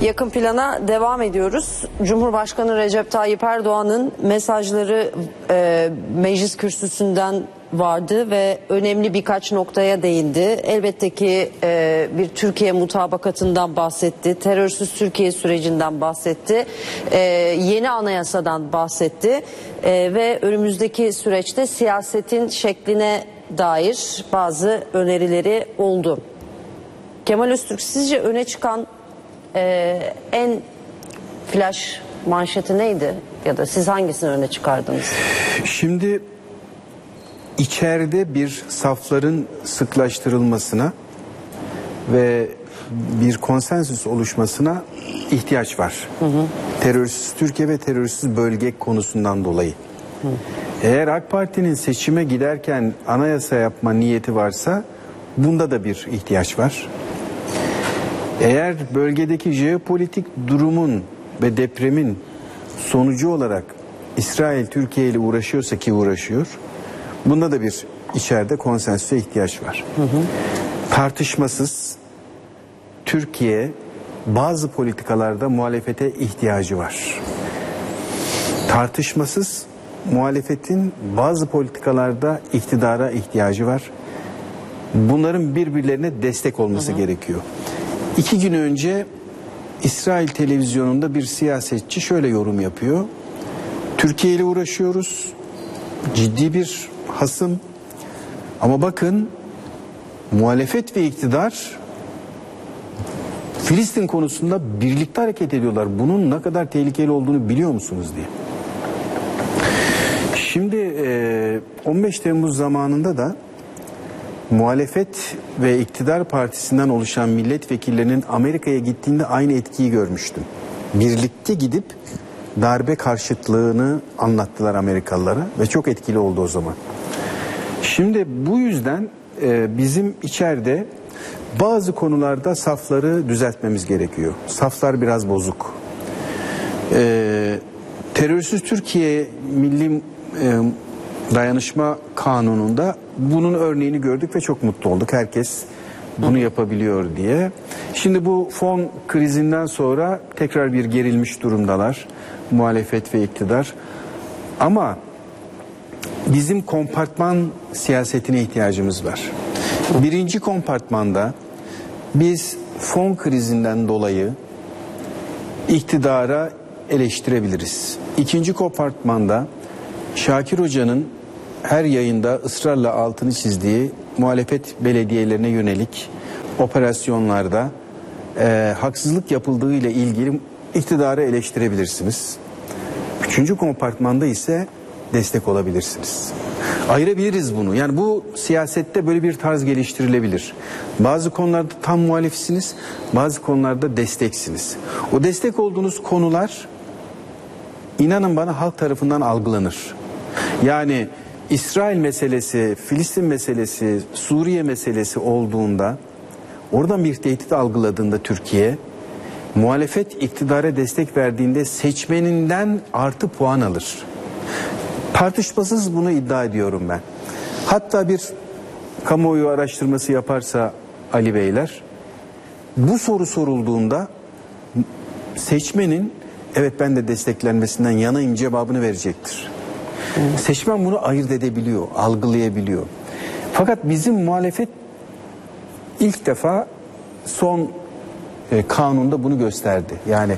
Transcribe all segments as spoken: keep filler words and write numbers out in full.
Yakın plana devam ediyoruz. Cumhurbaşkanı Recep Tayyip Erdoğan'ın mesajları e, meclis kürsüsünden vardı ve önemli birkaç noktaya değindi. Elbette ki e, bir Türkiye mutabakatından bahsetti, terörsüz Türkiye sürecinden bahsetti, e, yeni anayasadan bahsetti e, ve önümüzdeki süreçte siyasetin şekline dair bazı önerileri oldu. Kemal Öztürk, sizce öne çıkan Ee, en flash manşeti neydi? Ya da siz hangisini öne çıkardınız? Şimdi içeride bir safların sıklaştırılmasına ve bir konsensüs oluşmasına ihtiyaç var. Hı hı. Terörsüz Türkiye ve terörsüz bölge konusundan dolayı. Hı. Eğer AK Parti'nin seçime giderken anayasa yapma niyeti varsa bunda da bir ihtiyaç var. Eğer bölgedeki jeopolitik durumun ve depremin sonucu olarak İsrail Türkiye ile uğraşıyorsa ki uğraşıyor, bunda da bir içeride konsensüse ihtiyaç var. Hı hı. Tartışmasız Türkiye bazı politikalarda muhalefete ihtiyacı var. Tartışmasız muhalefetin bazı politikalarda iktidara ihtiyacı var. Bunların birbirlerine destek olması hı hı. gerekiyor. İki gün önce İsrail televizyonunda bir siyasetçi şöyle yorum yapıyor. Türkiye ile uğraşıyoruz. Ciddi bir hasım. Ama bakın muhalefet ve iktidar Filistin konusunda birlikte hareket ediyorlar. Bunun ne kadar tehlikeli olduğunu biliyor musunuz diye. Şimdi on beş Temmuz zamanında da muhalefet ve iktidar partisinden oluşan milletvekillerinin Amerika'ya gittiğinde aynı etkiyi görmüştüm. Birlikte gidip darbe karşıtlığını anlattılar Amerikalılara ve çok etkili oldu o zaman. Şimdi bu yüzden e, bizim içeride bazı konularda safları düzeltmemiz gerekiyor. Saflar biraz bozuk. E, terörsüz Türkiye Milli e, Dayanışma Kanunu'nda bunun örneğini gördük ve çok mutlu olduk. Herkes bunu yapabiliyor diye. Şimdi bu fon krizinden sonra tekrar bir gerilmiş durumdalar. Muhalefet ve iktidar. Ama bizim kompartman siyasetine ihtiyacımız var. Birinci kompartmanda biz fon krizinden dolayı iktidara eleştirebiliriz. İkinci kompartmanda Şakir Hoca'nın her yayında ısrarla altını çizdiği muhalefet belediyelerine yönelik operasyonlarda e, haksızlık yapıldığı ile ilgili iktidarı eleştirebilirsiniz. Üçüncü kompartmanda ise destek olabilirsiniz. Ayırabiliriz bunu. Yani bu siyasette böyle bir tarz geliştirilebilir. Bazı konularda tam muhalifsiniz, bazı konularda desteksiniz. O destek olduğunuz konular inanın bana halk tarafından algılanır. Yani İsrail meselesi, Filistin meselesi, Suriye meselesi olduğunda oradan bir tehdit algıladığında Türkiye, muhalefet iktidara destek verdiğinde seçmeninden artı puan alır. Tartışmasız bunu iddia ediyorum ben. Hatta bir kamuoyu araştırması yaparsa Ali Beyler, bu soru sorulduğunda seçmenin evet ben de desteklenmesinden yanayım cevabını verecektir. Hmm. Seçmen bunu ayırt edebiliyor, algılayabiliyor. Fakat bizim muhalefet ilk defa son e, kanunda bunu gösterdi. Yani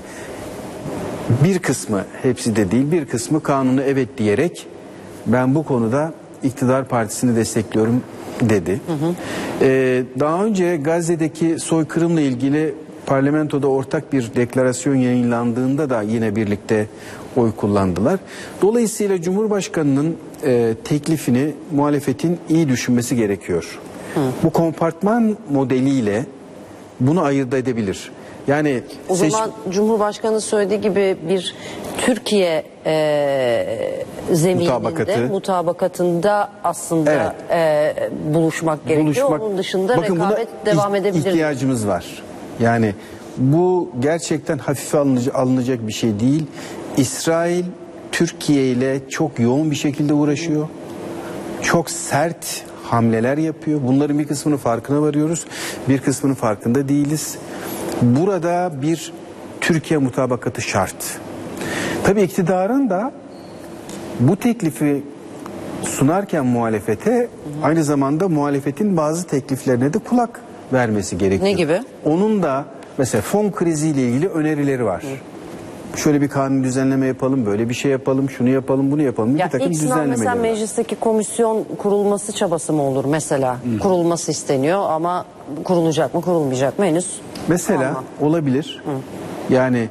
bir kısmı, hepsi de değil, bir kısmı kanunu evet diyerek ben bu konuda iktidar partisini destekliyorum dedi. Hı hı. Ee, daha önce Gazze'deki soykırımla ilgili parlamentoda ortak bir deklarasyon yayınlandığında da yine birlikte oy kullandılar. Dolayısıyla Cumhurbaşkanı'nın e, teklifini muhalefetin iyi düşünmesi gerekiyor. Hı. Bu kompartman modeliyle bunu ayırt edebilir. Yani o seç... zaman Cumhurbaşkanı söylediği gibi bir Türkiye e, zemininde Mutabakatı. mutabakatında aslında evet. e, buluşmak gerekiyor. Buluşmak... Onun dışında bakın, rekabet devam edebilir. İhtiyacımız var. Yani bu gerçekten hafife alınacak bir şey değil. İsrail Türkiye ile çok yoğun bir şekilde uğraşıyor. Çok sert hamleler yapıyor. Bunların bir kısmının farkına varıyoruz. Bir kısmının farkında değiliz. Burada bir Türkiye mutabakatı şart. Tabii iktidarın da bu teklifi sunarken muhalefete aynı zamanda muhalefetin bazı tekliflerine de kulak vermesi gerekiyor. Ne gibi? Onun da mesela fon kriziyle ilgili önerileri var. Hı. Şöyle bir kanun düzenleme yapalım, böyle bir şey yapalım, şunu yapalım, bunu yapalım. Ya bir takım ilk sınav düzenlemeler mesela var. meclisteki komisyon kurulması çabası mı olur mesela? Hı. Kurulması isteniyor ama kurulacak mı kurulmayacak mı henüz? Mesela Ama. olabilir. Hı. Yani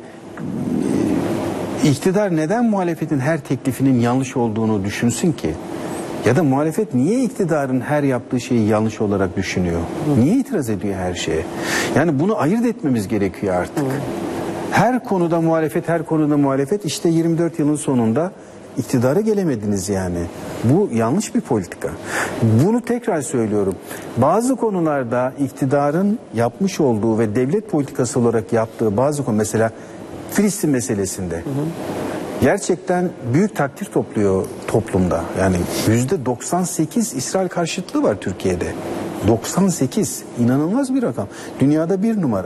iktidar neden muhalefetin her teklifinin yanlış olduğunu düşünsün ki? Ya da muhalefet niye iktidarın her yaptığı şeyi yanlış olarak düşünüyor? Hı. Niye itiraz ediyor her şeye? Yani bunu ayırt etmemiz gerekiyor artık. Hı. Her konuda muhalefet, her konuda muhalefet. İşte yirmi dört yılın sonunda iktidara gelemediniz yani. Bu yanlış bir politika. Bunu tekrar söylüyorum. Bazı konularda iktidarın yapmış olduğu ve devlet politikası olarak yaptığı bazı konu, mesela Filistin meselesinde... Hı hı. Gerçekten büyük takdir topluyor toplumda. Yani yüzde doksan sekiz İsrail karşıtlığı var Türkiye'de. doksan sekiz inanılmaz bir rakam. Dünyada bir numara.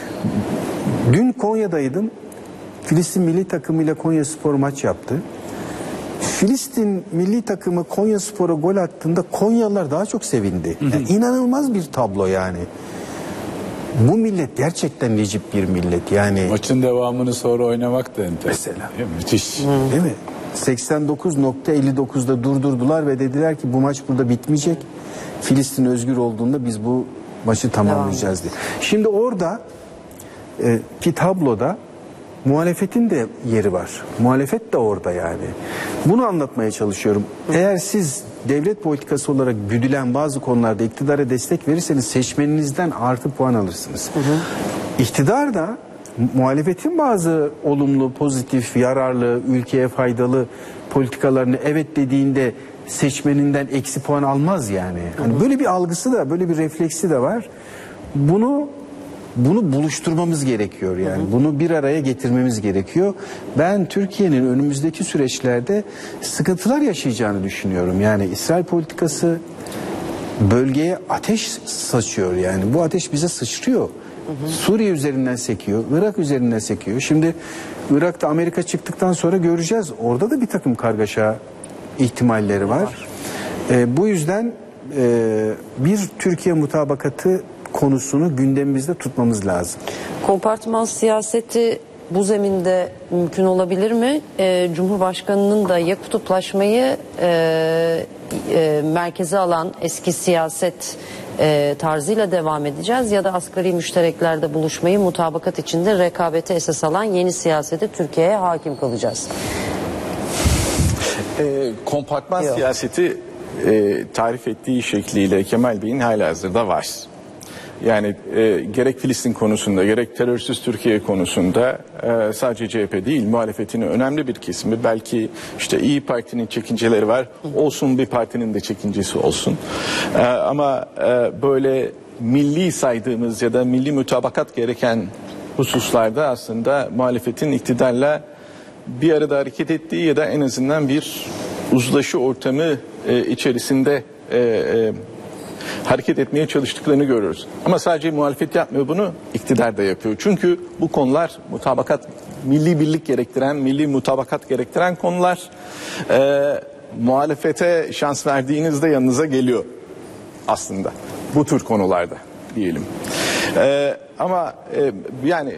Dün Konya'daydım. Filistin milli takımıyla Konyaspor maç yaptı. Filistin milli takımı Konyaspor'a gol attığında Konyalılar daha çok sevindi. Yani inanılmaz bir tablo yani. Bu millet gerçekten necip bir millet yani. Maçın devamını sonra oynamak da enteresan. Mesela. Müthiş. Hmm. Değil mi? seksen dokuz nokta elli dokuzda durdurdular ve dediler ki bu maç burada bitmeyecek. Filistin özgür olduğunda biz bu maçı tamamlayacağız diye. Şimdi orada e, ki tabloda muhalefetin de yeri var. Muhalefet de orada yani. Bunu anlatmaya çalışıyorum. Eğer siz devlet politikası olarak güdülen bazı konularda iktidara destek verirseniz seçmeninizden artı puan alırsınız. Hı hı. İktidar da muhalefetin bazı olumlu, pozitif, yararlı, ülkeye faydalı politikalarını evet dediğinde seçmeninden eksi puan almaz yani. Hani böyle bir algısı da, böyle bir refleksi de var. Bunu Bunu buluşturmamız gerekiyor yani. Hı hı. Bunu bir araya getirmemiz gerekiyor. Ben Türkiye'nin önümüzdeki süreçlerde sıkıntılar yaşayacağını düşünüyorum. Yani İsrail politikası bölgeye ateş saçıyor yani. Bu ateş bize sıçrıyor. Hı hı. Suriye üzerinden sekiyor, Irak üzerinden sekiyor. Şimdi Irak'ta Amerika çıktıktan sonra göreceğiz. Orada da bir takım kargaşa ihtimalleri var. var. Ee, bu yüzden e, bir Türkiye mutabakatı konusunu gündemimizde tutmamız lazım. Kompartman siyaseti bu zeminde mümkün olabilir mi? Ee, Cumhurbaşkanı'nın da ya kutuplaşmayı e, e, merkeze alan eski siyaset e, tarzıyla devam edeceğiz ya da asgari müştereklerde buluşmayı mutabakat içinde rekabete esas alan yeni siyasete Türkiye'ye hakim kalacağız. E, kompartman Yok. siyaseti e, tarif ettiği şekliyle Kemal Bey'in halihazırda var. Yani e, gerek Filistin konusunda gerek terörsüz Türkiye konusunda e, sadece C H P değil muhalefetin önemli bir kesimi, belki işte İYİ Parti'nin çekinceleri var, olsun bir partinin de çekincesi olsun e, ama e, böyle milli saydığımız ya da milli mutabakat gereken hususlarda aslında muhalefetin iktidarla bir arada hareket ettiği ya da en azından bir uzlaşı ortamı e, içerisinde e, e, hareket etmeye çalıştıklarını görüyoruz. Ama sadece muhalefet yapmıyor bunu, iktidar da yapıyor. Çünkü bu konular mutabakat, milli birlik gerektiren, milli mutabakat gerektiren konular. Ee, muhalefete şans verdiğinizde yanınıza geliyor aslında. Bu tür konularda diyelim. Ee, ama e, yani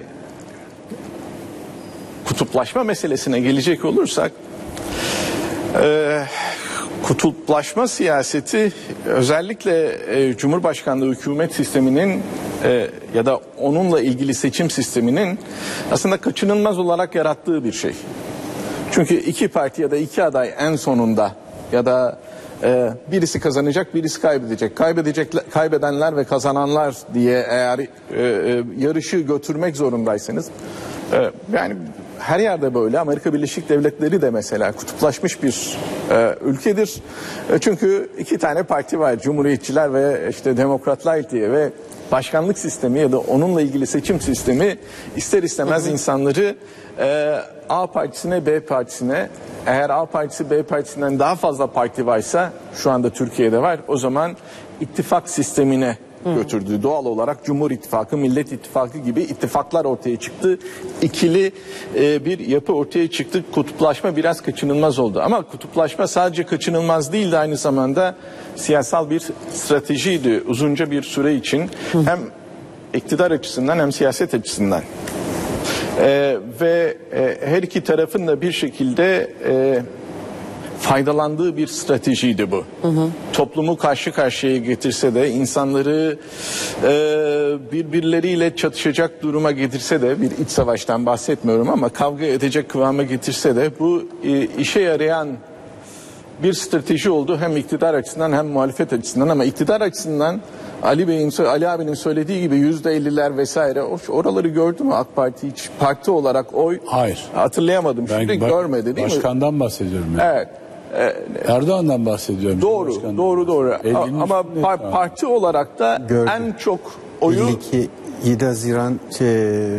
kutuplaşma meselesine gelecek olursak... E, Kutuplaşma siyaseti özellikle e, Cumhurbaşkanlığı hükümet sisteminin e, ya da onunla ilgili seçim sisteminin aslında kaçınılmaz olarak yarattığı bir şey. Çünkü iki parti ya da iki aday en sonunda ya da e, birisi kazanacak, birisi kaybedecek. Kaybedecek, kaybedenler ve kazananlar diye eğer e, e, yarışı götürmek zorundaysanız e, yani her yerde böyle. Amerika Birleşik Devletleri de mesela kutuplaşmış bir e, ülkedir. E, çünkü iki tane parti var. Cumhuriyetçiler ve işte Demokratlar diye ve başkanlık sistemi ya da onunla ilgili seçim sistemi ister istemez hı hı. insanları e, A partisine B partisine, eğer A partisi B partisinden daha fazla parti varsa şu anda Türkiye'de var, o zaman ittifak sistemine götürdü. Doğal olarak Cumhur İttifakı, Millet İttifakı gibi ittifaklar ortaya çıktı. İkili e, bir yapı ortaya çıktı. Kutuplaşma biraz kaçınılmaz oldu. Ama kutuplaşma sadece kaçınılmaz değil de aynı zamanda siyasal bir stratejiydi uzunca bir süre için. Hem iktidar açısından hem siyaset açısından. Ee, ve e, her iki tarafın da bir şekilde e, faydalandığı bir stratejiydi bu. Hı hı. Toplumu karşı karşıya getirse de, insanları e, birbirleriyle çatışacak duruma getirse de, bir iç savaştan bahsetmiyorum ama kavga edecek kıvama getirse de bu e, işe yarayan bir strateji oldu hem iktidar açısından hem muhalefet açısından. Ama iktidar açısından Ali Bey'in, Ali abinin söylediği gibi yüzde elliler vesaire, oraları gördü mü AK Parti hiç parti olarak oy? Hayır. Hatırlayamadım. Ben Şimdi bak, görmedi değil başkandan mi? bahsediyorum. Yani. Evet. Ee, Erdoğan'dan bahsediyorum. Doğru, doğru, doğru. Ama par- parti olarak da Gördüm. en çok oyu... elli iki yedi Haziran şey,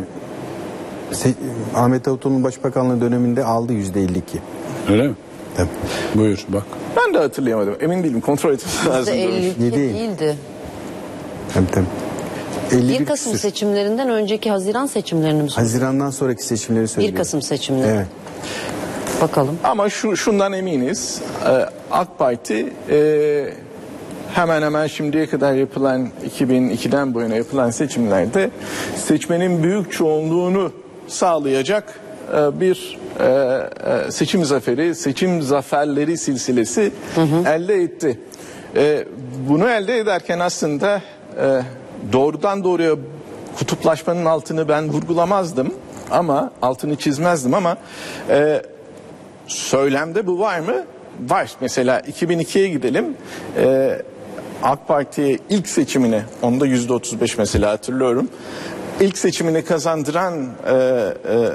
Se- Ahmet Davutoğlu'nun başbakanlığı döneminde aldı yüzde elli iki. Öyle mi? Tabii. Buyur bak. Ben de hatırlayamadım. Emin değilim. Kontrol etmesi lazım. elli iki Yedi. değildi. Tabii tabii. elli bir bir Kasım küsür. seçimlerinden önceki Haziran seçimlerini mi söylüyorsun? Haziran'dan sonraki seçimleri söylüyorum. bir Kasım seçimleri. Evet. Bakalım. Ama şu, şundan eminiz. e, AK Parti e, hemen hemen şimdiye kadar yapılan iki bin ikiden bu yana yapılan seçimlerde seçmenin büyük çoğunluğunu sağlayacak e, bir e, e, seçim zaferi, seçim zaferleri silsilesi hı hı. elde etti. E, bunu elde ederken aslında e, doğrudan doğruya kutuplaşmanın altını ben vurgulamazdım ama altını çizmezdim ama e, söylemde bu var mı? Var. Mesela iki bin ikiye gidelim. Ee, AK Parti'ye ilk seçimini, onda yüzde otuz beş mesela hatırlıyorum. İlk seçimini kazandıran e, e,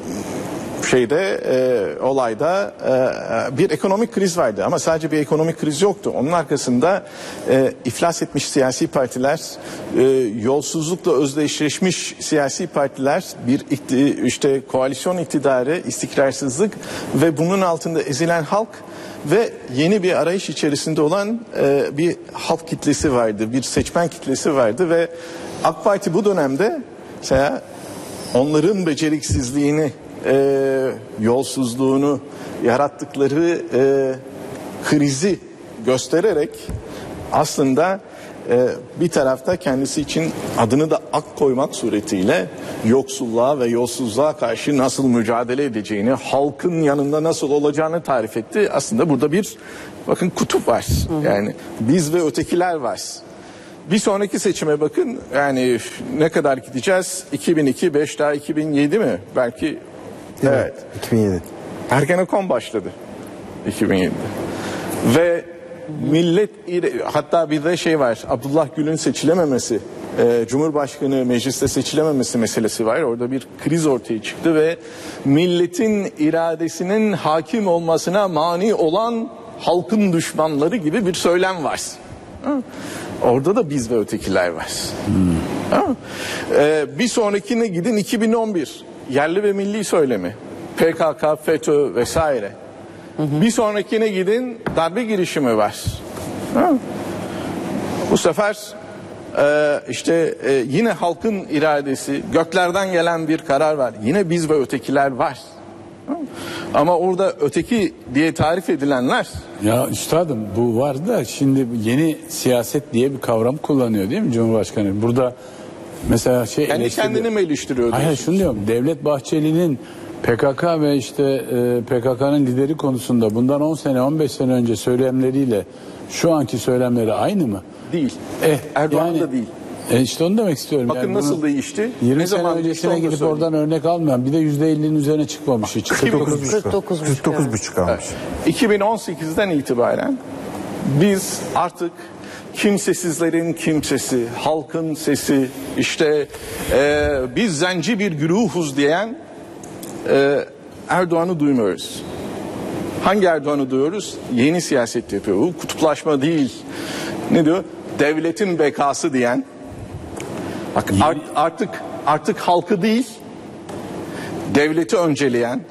şeyde e, olayda e, bir ekonomik kriz vardı. Ama sadece bir ekonomik kriz yoktu. Onun arkasında e, iflas etmiş siyasi partiler, e, yolsuzlukla özdeşleşmiş siyasi partiler, bir işte koalisyon iktidarı, istikrarsızlık ve bunun altında ezilen halk ve yeni bir arayış içerisinde olan e, bir halk kitlesi vardı, bir seçmen kitlesi vardı ve AK Parti bu dönemde mesela onların beceriksizliğini, e, yolsuzluğunu, yarattıkları e, krizi göstererek aslında e, bir tarafta kendisi için adını da AK koymak suretiyle yoksulluğa ve yolsuzluğa karşı nasıl mücadele edeceğini, halkın yanında nasıl olacağını tarif etti. Aslında burada bir bakın kutup var. Yani biz ve ötekiler var. Bir sonraki seçime bakın, yani ne kadar gideceğiz? iki bin iki, beş daha iki bin yedi mi? Belki Evet. evet. iki bin yedi. Ergenekon başladı iki bin yedide. Ve millet, hatta bir de şey var, Abdullah Gül'ün seçilememesi, e, Cumhurbaşkanı mecliste seçilememesi meselesi var. Orada bir kriz ortaya çıktı ve milletin iradesinin hakim olmasına mani olan halkın düşmanları gibi bir söylem var. Ha? Orada da biz ve ötekiler var. Hmm. Ee, bir sonrakine gidin iki bin on bir. Yerli ve milli söylemi. P K K, FETÖ vesaire. Hı hı. Bir sonrakine gidin darbe girişimi var. Ha? Bu sefer e, işte e, yine halkın iradesi, göklerden gelen bir karar var. Yine biz ve ötekiler var. Ha? Ama orada öteki diye tarif edilenler... Ya üstadım bu var da şimdi yeni siyaset diye bir kavram kullanıyor değil mi Cumhurbaşkanı? Burada mesela şey... Kendi eleştiri... kendini mi eleştiriyor? Hayır şunu diyorum, Devlet Bahçeli'nin P K K ve işte e, P K K'nın lideri konusunda bundan on sene on beş sene önce söylemleriyle şu anki söylemleri aynı mı? Değil. Eh, Erdoğan yani, da değil. E işte onu demek istiyorum. Bakın yani nasıl değişti. yirmi ne sene zaman öncesine gidip oradan örnek almayan, bir de yüzde ellinin üzerine çıkmamış hiç. kırk dokuz buçuk. kırk dokuz buçuk. kırk dokuz buçuk almış. Evet. iki bin on sekizden itibaren biz artık kimsesizlerin kimsesi, halkın sesi, işte e, biz zenci bir güruhuz diyen e, Erdoğan'ı duymuyoruz. Hangi Erdoğan'ı duyuyoruz? Yeni siyaset yapıyor. Bu kutuplaşma değil. Ne diyor? Devletin bekası diyen. Bak art, artık artık halkı değil, devleti önceleyen,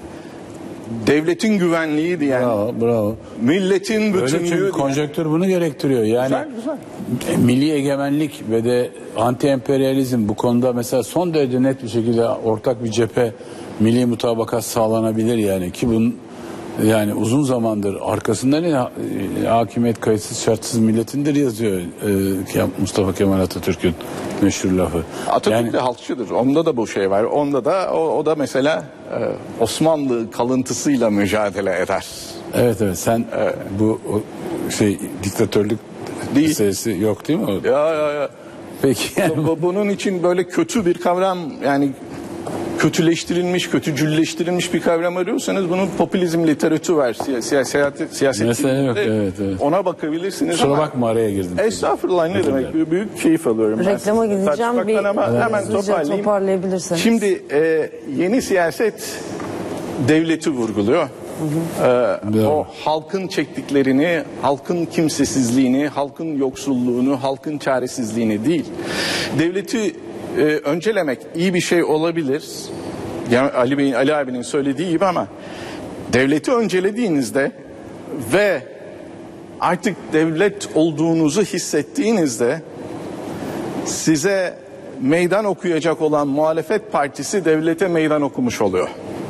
devletin güvenliği diyen, Bravo, bravo. milletin Öyle bütünlüğü çünkü diyen. konjonktür bunu gerektiriyor. Yani Güzel, güzel. milli egemenlik ve de anti-emperyalizm bu konuda mesela son derece net bir şekilde ortak bir cephe, milli mutabakat sağlanabilir yani ki bunun yani uzun zamandır arkasında ne e, hakimiyet kayıtsız şartsız milletindir yazıyor e, Mustafa Kemal Atatürk'ün meşhur lafı. Atatürk Yani, de halkçıdır. Onda da bu şey var. Onda da o, o da mesela e, Osmanlı kalıntısıyla mücadele eder. evet evet sen Evet. bu o, şey diktatörlük Değil. meselesi yok değil mi? Ya ya ya. Peki yani Bu- Bunun için böyle kötü bir kavram, yani kötüleştirilmiş, kötücülleştirilmiş bir kavram arıyorsanız bunun popülizm literatürü var. Siya- siya- siyaset, siyaset Mesela yok, biliminde. evet, evet. Ona bakabilirsiniz kusura ama bakma araya girdim. estağfurullah, ne demek, büyük, büyük keyif alıyorum. ben Reklama sizi gideceğim, bir tartışmaktan ama hemen hızlıca toparlayayım. toparlayabilirseniz. Şimdi e, yeni siyaset devleti vurguluyor. Ee, o halkın çektiklerini, halkın kimsesizliğini, halkın yoksulluğunu, halkın çaresizliğini değil. Devleti e, öncelemek iyi bir şey olabilir. Yani Ali Bey'in, Ali abinin söylediği gibi, ama devleti öncelediğinizde ve artık devlet olduğunuzu hissettiğinizde size meydan okuyacak olan muhalefet partisi devlete meydan okumuş oluyor.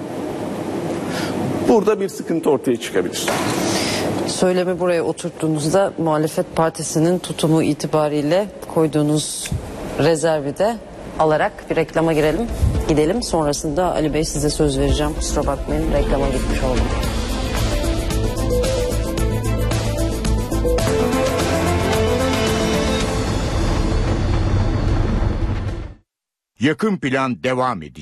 Burada bir sıkıntı ortaya çıkabilir. Söylemi buraya oturttuğunuzda muhalefet partisinin tutumu itibariyle koyduğunuz rezervi de alarak bir reklama girelim. Gidelim. Sonrasında Ali Bey size söz vereceğim. Kusura bakmayın, reklama gitmiş oldum. Yakın Plan devam edecek.